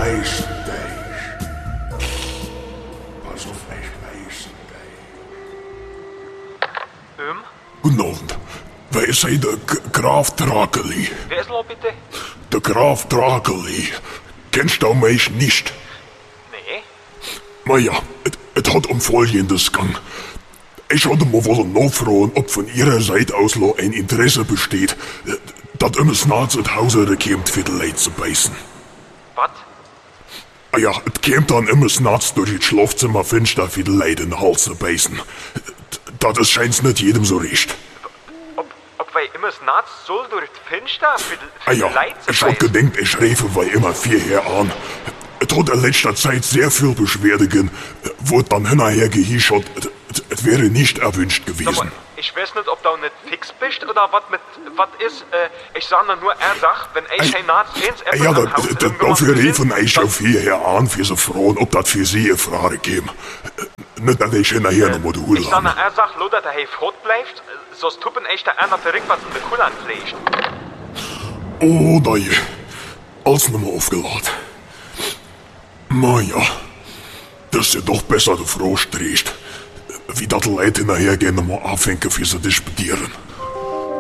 Pass auf, ich weiß Guten Abend. Wer ist hier der Graf Drakeli? Wer ist noch bitte? Der Graf Drakeli. Kennst du mich nicht? Nee. Naja, es hat um Folgendes gegangen. Ich hatte mal wollen nachfragen, ob von Ihrer Seite aus noch ein Interesse besteht, dass immer Snarz in Hause kommt, für die Leute zu beißen. Was? Ah ja, es kommt dann immer Snarz durch das Schlafzimmerfenster für die Leute in den Hals zu beißen. Das scheint's nicht jedem so recht. Ob wir immer das Natz soll durch das Fenster für die Ja, Leute ich hab gedenkt, ich schreife weil immer 4 Jahre an. Es hat in letzter Zeit sehr viel Beschwerde gegeben, wurde dann hinterher gehischert, es wäre nicht erwünscht gewesen. Ich weiß nicht, ob du nicht fix bist oder was ist. Ich sag nur, er sagt, wenn ich ein Natz ins Ja, dafür riefen ich auf 4 Jahre an, für so Frauen, ob das für sie eine Frage käme. Nicht, dass ich hinterher noch mal die Hülle Ich sag nur, er sagt, nur, dass er fort bleibt, sonst tuppen echt der einer verrückt, was in der Kuhl anpflegt. Oh, nein. Alles nochmal aufgeladen. Na ja, das ist ja doch besser, du Frau stehst. Wie das Leute nachher gehen nochmal anfangen, für sie disputieren.